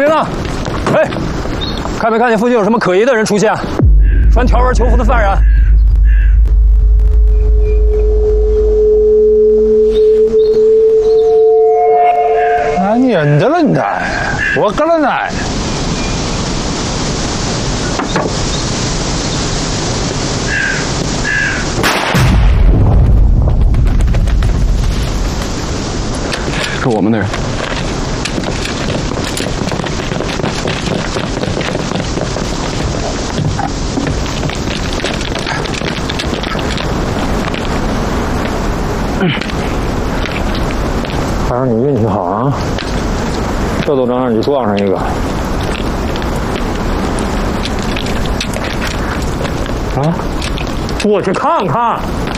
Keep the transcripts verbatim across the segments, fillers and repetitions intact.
明啊！哎，看没看见附近有什么可疑的人出现？穿条纹囚服的犯人。 那你认得了呢？我跟了呢。 是我们的人。 反正你运气好啊，这都能让你撞上一个。啊，过去看看。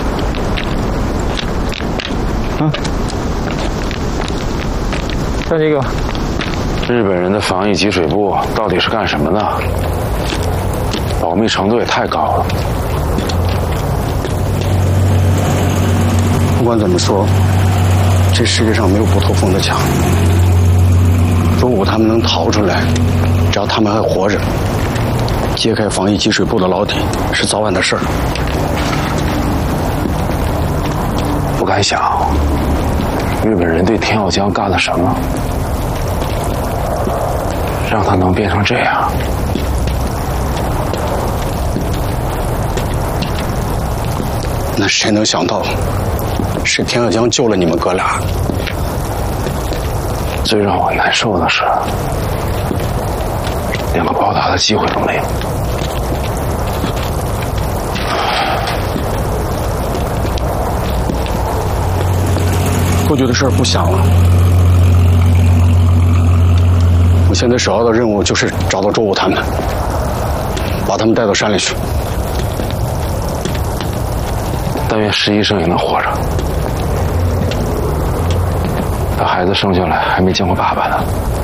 啊。 这几个， 日本人的防疫集水部到底是干什么的？保密程度也太高了。 不管怎么说，这世界上没有不透风的墙。如果他们能逃出来，只要他们还活着，揭开防疫集水部的老底是早晚的事儿。 不敢想。 日本人对田小江干了什么，让他能变成这样？ 那谁能想到，是田小江救了你们哥俩？ 最让我难受的是，连个报答的机会都没有。 过去的事儿不想了，我现在首要的任务就是找到周武他们，把他们带到山里去。 但愿石医生也能活着。他孩子生下来还没见过爸爸呢。